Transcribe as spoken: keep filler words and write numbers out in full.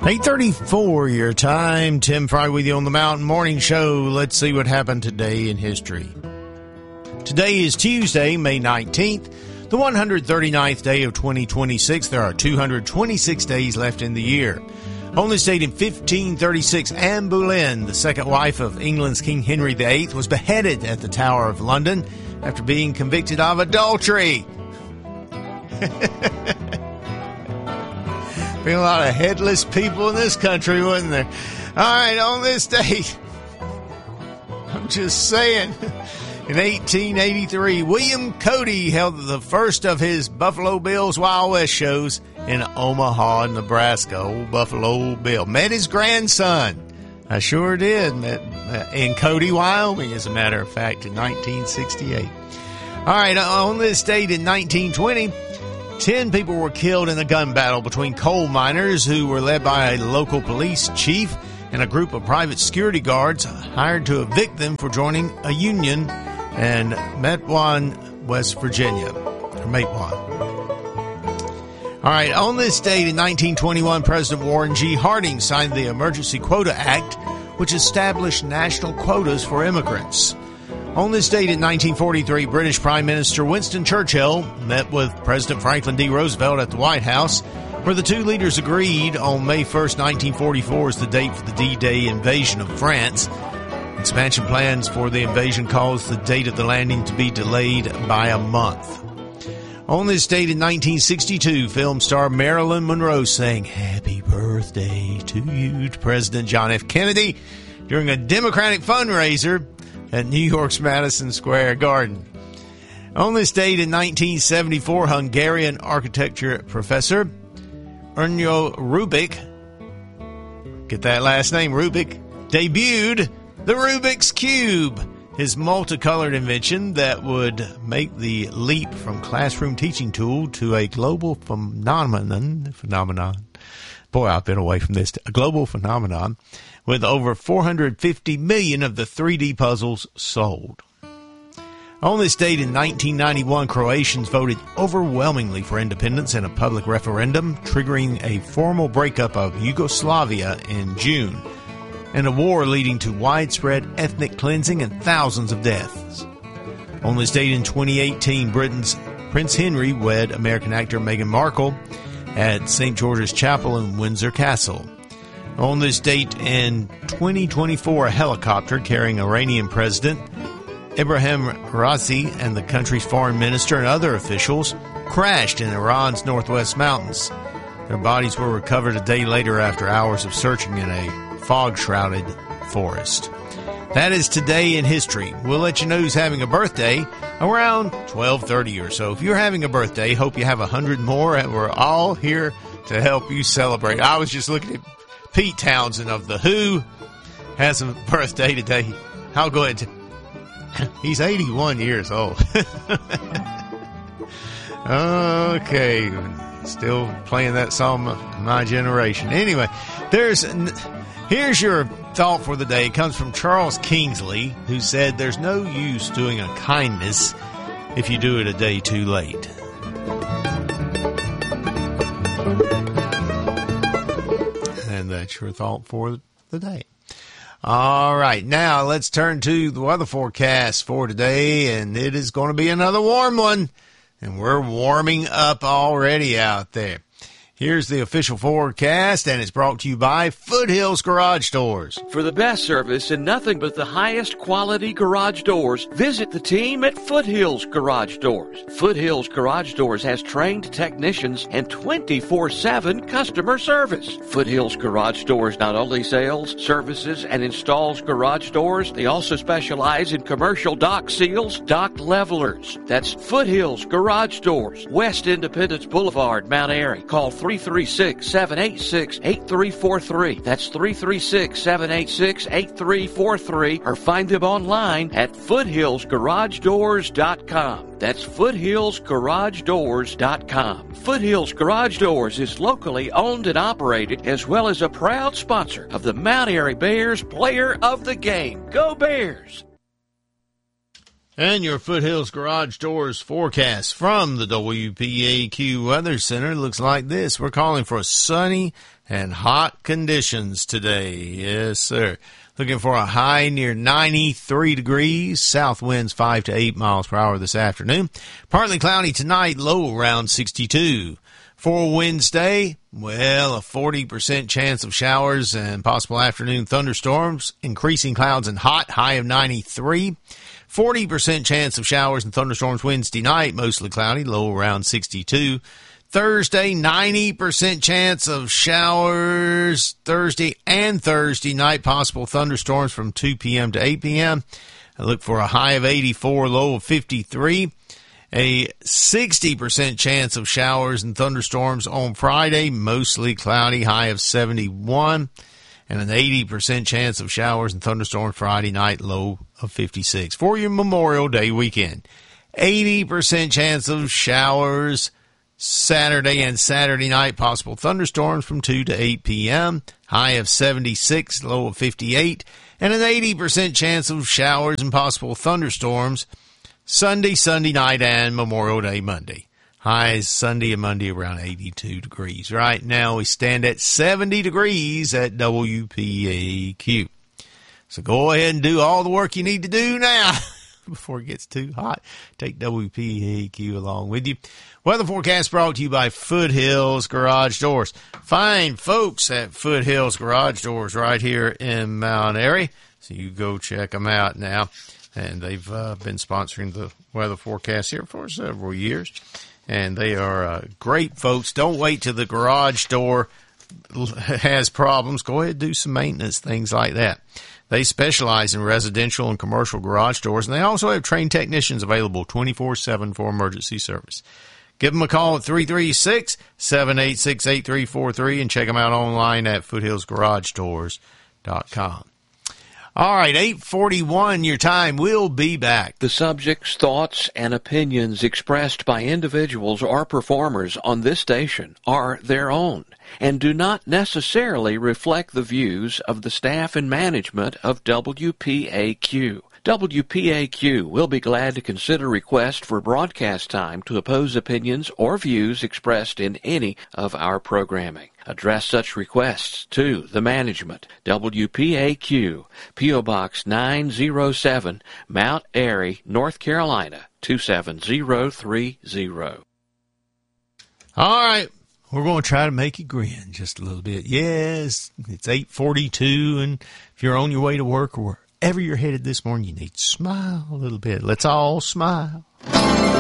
eight thirty-four your time. Tim Fry with you on the Mountain Morning Show. Let's see what happened today in history. Today is Tuesday, May nineteenth, the one hundred thirty-ninth day of twenty twenty-six. There are two hundred twenty-six days left in the year. On this date in fifteen thirty-six, Anne Boleyn, the second wife of England's King Henry the eighth, was beheaded at the Tower of London after being convicted of adultery. Be a lot of headless people in this country, wasn't there? All right, on this date, I'm just saying, in eighteen eighty-three, William Cody held the first of his Buffalo Bill's Wild West shows in Omaha, Nebraska. Old Buffalo Bill met his grandson. I sure did. Met in Cody, Wyoming, as a matter of fact, in nineteen sixty-eight. All right, on this date in nineteen twenty, ten people were killed in a gun battle between coal miners who were led by a local police chief and a group of private security guards hired to evict them for joining a union in Matewan, West Virginia. Or Matewan. All right, on this date in nineteen twenty-one, President Warren G. Harding signed the Emergency Quota Act, which established national quotas for immigrants. On this date in nineteen forty-three, British Prime Minister Winston Churchill met with President Franklin D. Roosevelt at the White House, where the two leaders agreed on May first, nineteen forty-four as the date for the D-Day invasion of France. Expansion plans for the invasion caused the date of the landing to be delayed by a month. On this date in nineteen sixty-two, film star Marilyn Monroe sang "Happy Birthday to You" to President John F. Kennedy during a Democratic fundraiser at New York's Madison Square Garden. On this date in nineteen seventy-four, Hungarian architecture professor Ernyo Rubik, get that last name, Rubik, debuted the Rubik's Cube, his multicolored invention that would make the leap from classroom teaching tool to a global phenomenon. Phenomenon. Boy, I've been away from this. A global phenomenon with over four hundred fifty million of the three D puzzles sold. On this date in nineteen ninety-one, Croatians voted overwhelmingly for independence in a public referendum, triggering a formal breakup of Yugoslavia in June, and a war leading to widespread ethnic cleansing and thousands of deaths. On this date in twenty eighteen, Britain's Prince Henry wed American actor Meghan Markle at Saint George's Chapel in Windsor Castle. On this date in twenty twenty-four, a helicopter carrying Iranian President Ibrahim Raisi and the country's foreign minister and other officials crashed in Iran's northwest mountains. Their bodies were recovered a day later after hours of searching in a fog-shrouded forest. That is today in history. We'll let you know who's having a birthday around twelve thirty or so. If you're having a birthday, hope you have a hundred more, and we're all here to help you celebrate. I was just looking at Pete Townsend of The Who has a birthday today. I'll go ahead. He's eighty-one years old. Okay. Still playing that song, My Generation. Anyway, there's here's your thought for the day. It comes from Charles Kingsley, who said, "There's no use doing a kindness if you do it a day too late." And that's your thought for the day. All right, now let's turn to the weather forecast for today, and it is going to be another warm one, and we're warming up already out there. Here's the official forecast, and it's brought to you by Foothills Garage Doors. For the best service and nothing but the highest quality garage doors, visit the team at Foothills Garage Doors. Foothills Garage Doors has trained technicians and twenty-four seven customer service. Foothills Garage Doors not only sells, services, and installs garage doors, they also specialize in commercial dock seals, dock levelers. That's Foothills Garage Doors, West Independence Boulevard, Mount Airy. Call three three six, seven eight six, eight three four three. That's three three six, seven eight six, eight three four three, or find them online at foothills garage doors dot com. That's foothills garage doors dot com. Foothills Garage Doors is locally owned and operated, as well as a proud sponsor of the Mount Airy Bears Player of the Game. Go Bears! And your Foothills Garage Doors forecast from the W P A Q Weather Center looks like this. We're calling for sunny and hot conditions today. Yes, sir. Looking for a high near ninety-three degrees. South winds five to eight miles per hour this afternoon. Partly cloudy tonight, low around sixty-two. For Wednesday, well, a forty percent chance of showers and possible afternoon thunderstorms. Increasing clouds and hot, high of ninety-three. forty percent chance of showers and thunderstorms Wednesday night, mostly cloudy, low around sixty-two. Thursday, ninety percent chance of showers Thursday and Thursday night, possible thunderstorms from two p.m. to eight p.m. I look for a high of eighty-four, low of fifty-three. A sixty percent chance of showers and thunderstorms on Friday, mostly cloudy, high of seventy-one. And an eighty percent chance of showers and thunderstorms Friday night, low of fifty-six. For your Memorial Day weekend, eighty percent chance of showers Saturday and Saturday night, possible thunderstorms from two to eight p.m., high of seventy-six, low of fifty-eight, and an eighty percent chance of showers and possible thunderstorms Sunday, Sunday night, and Memorial Day Monday. Highs Sunday and Monday around eighty-two degrees. Right now we stand at seventy degrees at W P A Q. So go ahead and do all the work you need to do now before it gets too hot. Take W P A Q along with you. Weather forecast brought to you by Foothills Garage Doors. Fine folks at Foothills Garage Doors right here in Mount Airy. So you go check them out now. And they've uh, been sponsoring the weather forecast here for several years. And they are uh, great folks. Don't wait till the garage door has problems. Go ahead and do some maintenance, things like that. They specialize in residential and commercial garage doors, and they also have trained technicians available twenty-four seven for emergency service. Give them a call at three three six, seven eight six, eight three four three and check them out online at foothills garage doors dot com. All right, eight forty-one, your time. We'll be back. The subjects, thoughts, and opinions expressed by individuals or performers on this station are their own and do not necessarily reflect the views of the staff and management of W P A Q. W P A Q will be glad to consider requests for broadcast time to oppose opinions or views expressed in any of our programming. Address such requests to the management, W P A Q, P O. Box nine oh seven, Mount Airy, North Carolina, two seven zero three zero. All right, we're going to try to make you grin just a little bit. Yes, it's eight forty-two, and if you're on your way to work or wherever you're headed this morning, you need to smile a little bit. Let's all smile.